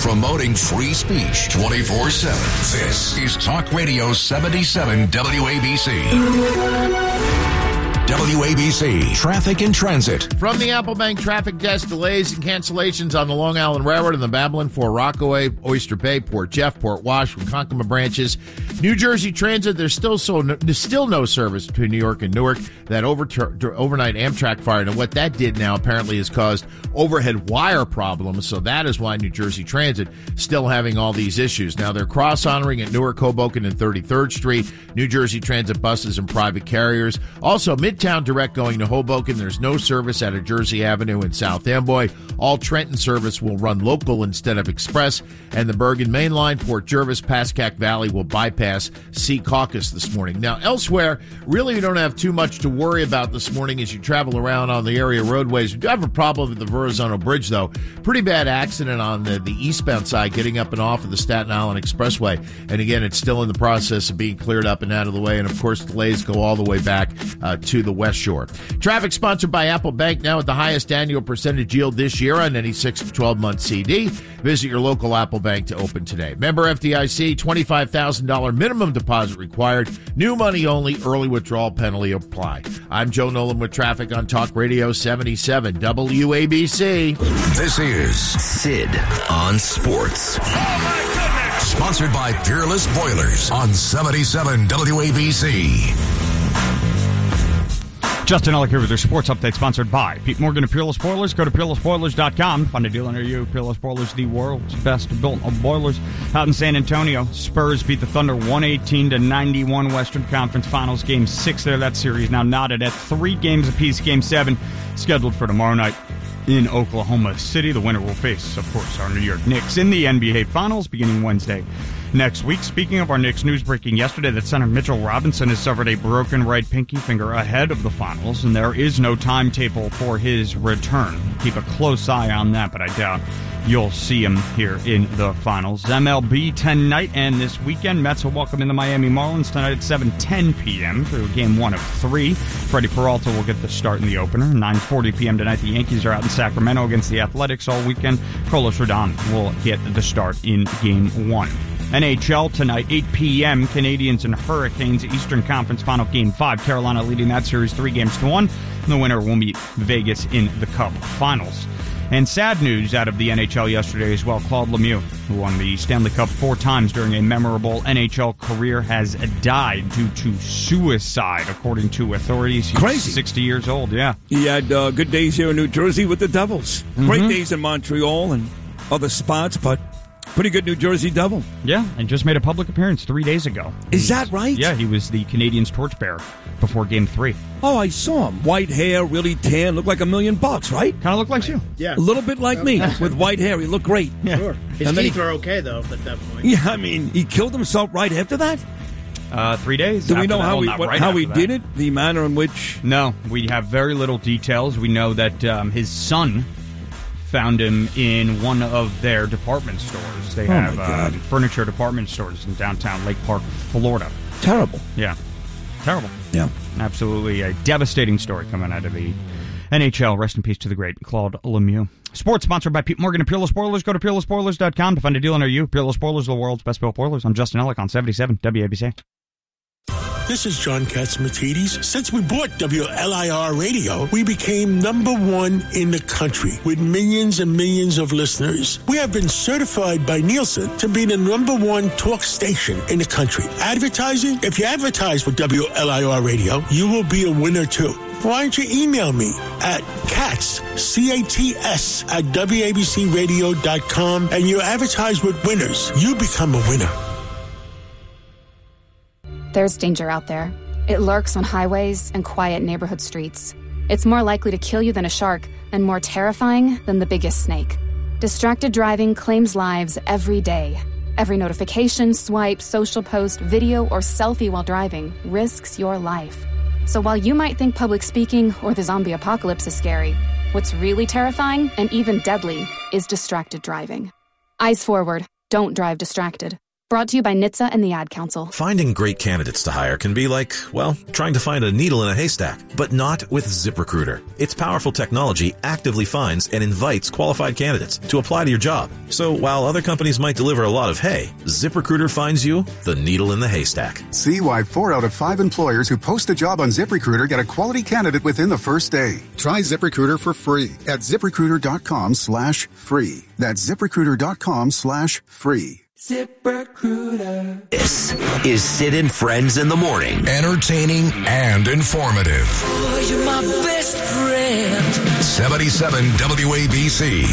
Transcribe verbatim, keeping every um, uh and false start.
promoting free speech twenty-four seven. This is Talk Radio seventy-seven W A B C. W A B C Traffic and Transit. From the Apple Bank traffic desk, delays and cancellations on the Long Island Railroad and the Babylon for Rockaway, Oyster Bay, Port Jeff, Port Wash, Ronkonkoma branches. New Jersey Transit, there's still so no, there's still no service between New York and Newark. That over, overnight Amtrak fire, and what that did now apparently has caused overhead wire problems, so that is why New Jersey Transit still having all these issues. Now, they're cross-honoring at Newark, Hoboken, and thirty-third Street. New Jersey Transit buses and private carriers. Also, Midtown Direct going to Hoboken. There's no service out of Jersey Avenue in South Amboy. All Trenton service will run local instead of express. And the Bergen Main Line, Port Jervis, Pascack Valley will bypass Secaucus this morning. Now, elsewhere, really we don't have too much to worry about this morning as you travel around on the area roadways. We do have a problem with the Verrazano Bridge, though. Pretty bad accident on the, the eastbound side getting up and off of the Staten Island Expressway. And again, it's still in the process of being cleared up and out of the way. And, of course, delays go all the way back uh, to the West Shore. Traffic sponsored by Apple Bank, now at the highest annual percentage yield this year on any six to twelve month C D. Visit your local Apple Bank to open today. Member F D I C, twenty-five thousand dollars minimum deposit required. New money only. Early withdrawal penalty apply. I'm Joe Nolan with traffic on Talk Radio seventy-seven W A B C. This is Sid on Sports. Oh, my goodness! Sponsored by Peerless Boilers on seventy-seven W A B C. Justin Ellick here with your sports update, sponsored by Pete Morgan of Peerless Boilers. Go to peerless boilers dot com. Find a dealer near you. Peerless Boilers, the world's best built of boilers. Out in San Antonio, Spurs beat the Thunder one eighteen to ninety-one. Western Conference Finals Game six there. That series now knotted at three games apiece. Game seven scheduled for tomorrow night in Oklahoma City. The winner will face, of course, our New York Knicks in the N B A Finals beginning Wednesday next week. Speaking of our Knicks, news breaking yesterday that center Mitchell Robinson has suffered a broken right pinky finger ahead of the finals, and there is no timetable for his return. Keep a close eye on that, but I doubt you'll see him here in the finals. M L B tonight and this weekend. Mets will welcome in the Miami Marlins tonight at seven ten p.m. for game one of three. Freddie Peralta will get the start in the opener. nine forty p.m. tonight, the Yankees are out in Sacramento against the Athletics all weekend. Carlos Rodon will get the start in game one. N H L tonight, eight p.m., Canadians and Hurricanes, Eastern Conference Final Game five. Carolina leading that series three games to one. And the winner will meet Vegas in the Cup Finals. And sad news out of the N H L yesterday as well. Claude Lemieux, who won the Stanley Cup four times during a memorable N H L career, has died due to suicide, according to authorities. He's Crazy. sixty years old, yeah. He had uh, good days here in New Jersey with the Devils. Mm-hmm. Great days in Montreal and other spots, but pretty good New Jersey Devil. Yeah, and just made a public appearance three days ago. Is that right? Yeah, he was the Canadians' torchbearer before Game three. Oh, I saw him. White hair, really tan, looked like a million bucks, right? Kind of looked like you. Yeah. A little bit like me, with white hair. He looked great. Yeah. Sure. His And then teeth he- are okay, though, at that point. Yeah, I mean, he killed himself right after that? Uh, three days. Do we after know that. how Well, he not what, right how after he that. did it? The manner in which... No, we have very little details. We know that um, his son found him in one of their department stores. They Oh, have my uh, God. furniture department stores in downtown Lake Park, Florida. Terrible. Yeah. Terrible. Yeah. Absolutely a devastating story coming out of the N H L. Rest in peace to the great Claude Lemieux. Sports sponsored by Pete Morgan and Peerless Boilers. Go to peerless boilers dot com to find a deal near you. Peerless Boilers, the world's best built boilers. I'm Justin Ellick on seventy-seven W A B C. This is John Katz-Matidis. Since we bought W L I R Radio, we became number one in the country with millions and millions of listeners. We have been certified by Nielsen to be the number one talk station in the country. Advertising? If you advertise with W L I R Radio, you will be a winner too. Why don't you email me at Katz, C A T S, at W A B C radio dot com, and you advertise with winners. You become a winner. There's danger out there. It lurks on highways and quiet neighborhood streets. It's more likely to kill you than a shark, and more terrifying than the biggest snake. Distracted driving claims lives every day. Every notification, swipe, social post, video, or selfie while driving risks your life. So while you might think public speaking or the zombie apocalypse is scary, what's really terrifying and even deadly is distracted driving. Eyes forward. Don't drive distracted. Brought to you by N H T S A and the Ad Council. Finding great candidates to hire can be like, well, trying to find a needle in a haystack, but not with ZipRecruiter. Its powerful technology actively finds and invites qualified candidates to apply to your job. So while other companies might deliver a lot of hay, ZipRecruiter finds you the needle in the haystack. See why four out of five employers who post a job on ZipRecruiter get a quality candidate within the first day. Try ZipRecruiter for free at ZipRecruiter.com slash free. That's ZipRecruiter.com slash free. ZipRecruiter. This is Sid and Friends in the Morning. Entertaining and informative. Oh, you're my best friend. seventy-seven W A B C.